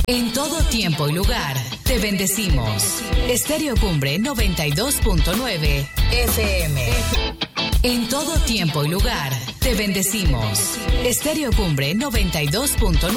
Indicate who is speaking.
Speaker 1: En todo tiempo y lugar, te bendecimos. Estéreo Cumbre 92.9 FM. En todo tiempo y lugar, te bendecimos. Estéreo Cumbre 92.9